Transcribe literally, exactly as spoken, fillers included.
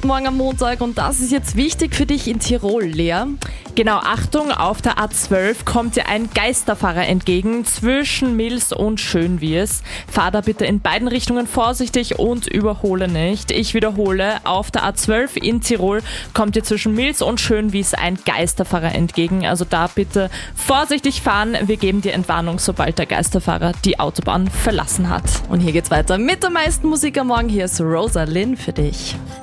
ist morgen am Montag und das ist jetzt wichtig für dich in Tirol, Lea. Genau, Achtung, auf der A zwölf kommt dir ein Geisterfahrer entgegen zwischen Mils und Schönwies. Fahr da bitte in beiden Richtungen vorsichtig und überhole nicht. Ich wiederhole, auf der A zwölf in Tirol kommt dir zwischen Mils und Schönwies ein Geisterfahrer entgegen. Also da bitte vorsichtig fahren. Wir geben dir Entwarnung, sobald der Geisterfahrer die Autobahn verlassen hat. Und hier geht's weiter mit der meisten Musik am Morgen. Hier ist Rosa Lynn für dich.